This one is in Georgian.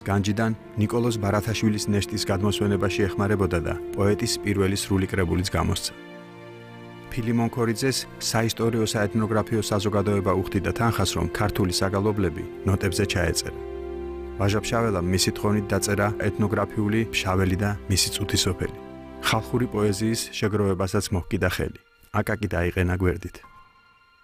განჯიდან ნიკოლოზ ბარათაშვილის ნეშტის გადმოსვენებაში ეხმარებოდა და პოეტის პირველი სრული კრებულიც გამოსცა. ფილიმონ ქორიძეს საისტორიო საეთნოგრაფიო საზოგადოება უხდიდა თანხას, რომ ქართული საგალობლები ნოტებზე ჩაეწერა. ვაჟა-ფშაველამ მისი თხოვნით დაწერა ეთნოგრაფიული ფშაველი და მისი წუთი სოფელი. ხალხური პოეზიის შეგროვებასაც მოჰკიდა ხელი. აკაკი დაიყენა გვერდით.